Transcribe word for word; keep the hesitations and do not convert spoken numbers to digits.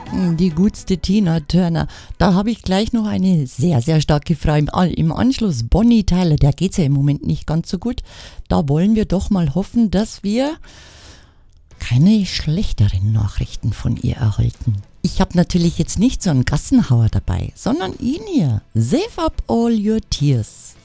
Die gutste Tina Turner. Da habe ich gleich noch eine sehr, sehr starke Frage im, im Anschluss. Bonnie Tyler, der geht es ja im Moment nicht ganz so gut. Da wollen wir doch mal hoffen, dass wir keine schlechteren Nachrichten von ihr erhalten. Ich habe natürlich jetzt nicht so einen Gassenhauer dabei, sondern ihn hier. Save up all your tears.